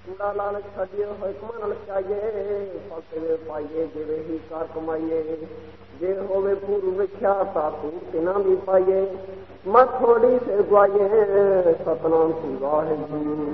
ਕੂੜਾ ਲਾਲਚ ਛੱਡਿਓ ਹਕਮਾਂ ਨਾਲ ਚਾਹੀਏ ਫਸੇ ਪਾਈਏ ਜਿਵੇਂ ਹੀ ਕਾਰ ਕਮਾਈਏ ਜੇ ਹੋਵੇ ਪੂਰ ਵਿਖਿਆ ਤਾਂ ਪੂਰ ਨਾ ਵੀ ਪਾਈਏ ਮਤ ਥੋੜੀ ਸੇ ਗਵਾਈਏ ਸਤਨਾਮ ਸ੍ਰੀ ਵਾਹਿਗੁਰੂ।